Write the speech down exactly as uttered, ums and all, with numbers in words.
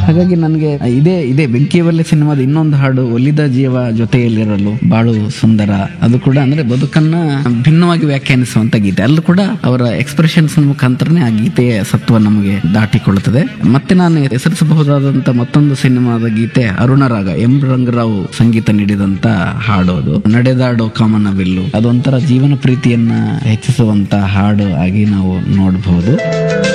ಹಾಗಾಗಿ ನನಗೆ ಇದೇ ಇದೇ ಬೆಂಕಿಯವಲ್ಲಿ ಸಿನಿಮಾದ ಇನ್ನೊಂದು ಹಾಡು ಒಲಿದ ಜೀವ ಜೊತೆಯಲ್ಲಿರಲು ಬಾಳು ಸುಂದರ, ಅದು ಕೂಡ ಅಂದ್ರೆ ಬದುಕನ್ನ ಭಿನ್ನವಾಗಿ ವ್ಯಾಖ್ಯಾನಿಸುವಂತ ಗೀತೆ. ಅಲ್ಲೂ ಕೂಡ ಅವರ ಎಕ್ಸ್ಪ್ರೆಷನ್ಸ್ ಮುಖಾಂತರನೇ ಆ ಗೀತೆಯ ಸತ್ವ ನಮಗೆ ದಾಟಿಕೊಳ್ಳುತ್ತದೆ. ಮತ್ತೆ ನಾನು ಹೆಸರಿಸಬಹುದಾದಂತ ಮತ್ತೊಂದು ಸಿನಿಮಾದ ಗೀತೆ ಅರುಣರಾಗ, ಎಂ ರಂಗರಾವ್ ಸಂಗೀತ ನೀಡಿದಂತ ಹಾಡು. ಅದು ನಡೆದಾಡೋ ಕಾಮನಬಿಲ್ಲು, ಅದೊಂಥರ ಜೀವನ ಪ್ರೀತಿಯನ್ನ ಹೆಚ್ಚಿಸುವಂತ ಹಾಡು ಆಗಿ ನಾವು ನೋಡಬಹುದು.